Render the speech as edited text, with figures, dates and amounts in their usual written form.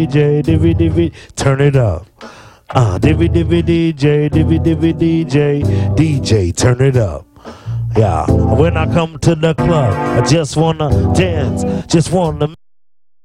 DJ, turn it up. DJ, DJ, turn it up. Yeah, when I come to the club, I just wanna dance, just wanna